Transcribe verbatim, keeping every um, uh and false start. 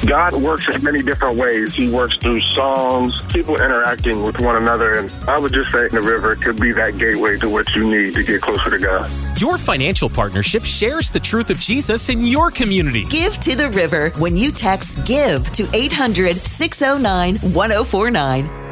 God works in many different ways. He works through songs, people interacting with one another, and I would just say the river could be that gateway to what you need to get closer to God. Your financial partnership shares the truth of Jesus in your community. Give to the River when you text GIVE to eight hundred, six oh nine, one oh four nine.